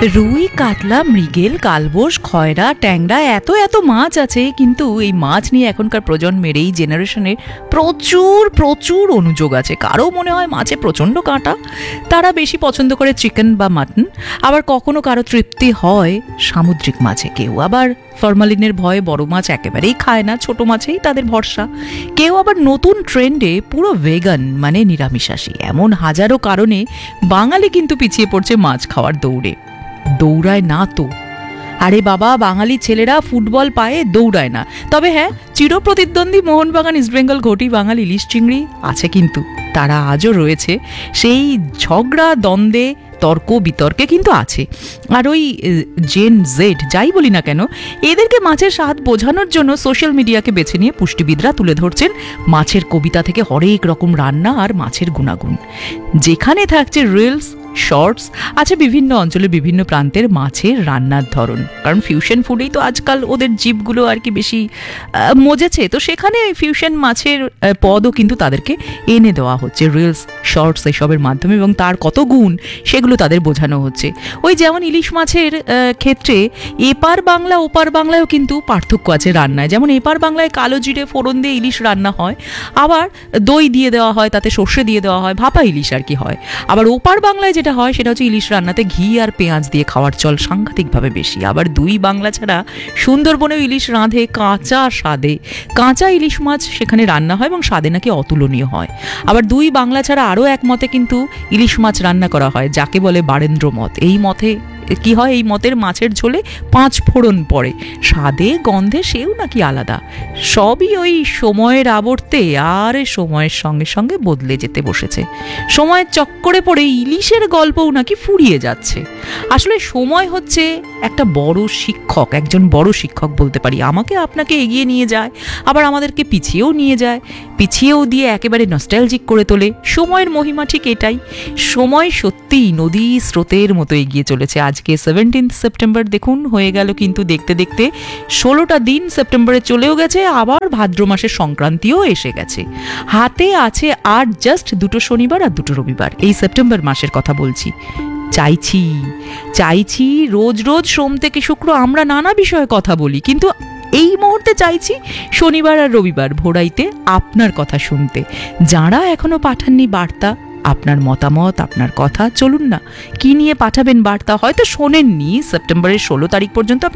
রুই, কাতলা, মৃগেল, কালবোশ, খয়রা, ট্যাংরা, এত এত মাছ আছে, কিন্তু এই মাছ নিয়ে এখনকার প্রজন্মের এই জেনারেশনের প্রচুর প্রচুর অনুযোগ আছে। কারো মনে হয় মাছে প্রচণ্ড কাঁটা, তারা বেশি পছন্দ করে চিকেন বা মাটন। আবার কখনো কারো তৃপ্তি হয় সামুদ্রিক মাছে, কেউ আবার ফরমালিনের ভয়ে বড় মাছ একেবারেই খায় না, ছোট মাছেই তাদের ভরসা। কেউ আবার নতুন ট্রেন্ডে পুরো ভেগান মানে নিরামিষাশী। এমন হাজারো কারণে বাঙালি কিন্তু পিছিয়ে পড়ছে মাছ খাওয়ার দৌড়ে। দৌড়ায় না তো, আরে বাবা, বাঙালি ছেলেরা ফুটবল পায়ে দৌড়ায় না। তবে হ্যাঁ, চিরপ্রতিদ্বন্দ্বী মোহনবাগান ইস্টবেঙ্গল ঘটি বাঙালি ইলিশ চিংড়ি আছে, কিন্তু তারা আজও রয়েছে। সেই ঝগড়া দ্বন্দ্বে তর্ক বিতর্কে কিন্তু আছে। আর ওই জেন জেড যাই বলি না কেন, এদেরকে মাছের স্বাদ বোঝানোর জন্য সোশ্যাল মিডিয়াকে বেছে নিয়ে পুষ্টিবিদরা তুলে ধরছেন মাছের কবিতা থেকে হরেক রকম রান্না আর মাছের গুণাগুণ। যেখানে থাকছে রিলস, শর্টস, আছে বিভিন্ন অঞ্চলে বিভিন্ন প্রান্তের মাছের রান্নার ধরন। কারণ ফিউশন ফুডেই তো আজকাল ওদের জিভগুলো আর কি বেশি মজেছে, তো সেখানে ফিউশন মাছের পদও কিন্তু তাদেরকে এনে দেওয়া হচ্ছে রিলস, শর্টস এসবের মাধ্যমে, এবং তার কত গুণ সেগুলো তাদের বোঝানো হচ্ছে। ওই যেমন ইলিশ মাছের ক্ষেত্রে এপার বাংলা ওপার বাংলায়ও কিন্তু পার্থক্য আছে রান্নায়। যেমন এপার বাংলায় কালো জিরে ফোড়ন দিয়ে ইলিশ রান্না হয়, আবার দই দিয়ে দেওয়া হয়, তাতে সর্ষে দিয়ে দেওয়া হয়, ভাপা ইলিশ আর কি হয়। আবার ওপার বাংলায় যেটা হয় সেটা হচ্ছে ইলিশ রান্নাতে ঘি আর পেঁয়াজ দিয়ে খাওয়ার চল সাংঘাতিকভাবে বেশি। আবার দুই বাংলা ছাড়া সুন্দরবনেও ইলিশ রাঁধে কাঁচা স্বাদে। কাঁচা ইলিশ মাছ সেখানে রান্না হয় এবং স্বাদে নাকি অতুলনীয় হয়। আবার দুই বাংলা ছাড়া আরও এক মতে কিন্তু ইলিশ মাছ রান্না করা হয়, যাকে বলে বারেন্দ্র মত। এই মতে কি হয়, এই মতের মাছের ঝোলে 5 ফোড়ন পড়ে, স্বাদে গন্ধে সেও নাকি আলাদা। সবই ওই সময়ের আবর্তে আর সময়ের সঙ্গে সঙ্গে বদলে যেতে বসেছে। সময়ের চক্করে পড়ে ইলিশের গল্পও নাকি ফুরিয়ে যাচ্ছে। আসলে সময় হচ্ছে একটা বড় শিক্ষক, একজন বড় শিক্ষক বলতে পারি। আমাকে আপনাকে এগিয়ে নিয়ে যায়, আবার আমাদেরকে পিছিয়েও নিয়ে যায়, পিছিয়েও দিয়ে একেবারে নস্টালজিক করে তোলে। সময়ের মহিমা ঠিক এটাই। সময় সত্যিই নদী স্রোতের মতো এগিয়ে চলেছে। আজকে 17 সেপ্টেম্বর, দেখুন হয়ে গেল কিন্তু দেখতে দেখতে 16টা দিন সেপ্টেম্বরে চলেও গেছে, আবার ভাদ্র মাসের সংক্রান্তিও এসে গেছে। হাতে আছে আর জাস্ট 2টো শনিবার আর 2টো রবিবার। এই সেপ্টেম্বর মাসের কথা বলছি। চাইছি রোজ রোজ সোম থেকে শুক্র আমরা নানা বিষয়ে কথা বলি, কিন্তু এই মুহূর্তে চাইছি শনিবার আর রবিবার ভোরাইতে আপনার কথা শুনতে। যারা এখনো পাঠাননি বার্তা, আপনার মতামত, আপনার কথা, চলুন না, কি নিয়ে পাঠাবেন বার্তা, হয়তো শোনেননি সেপ্টেম্বরের 16 তারিখ পর্যন্ত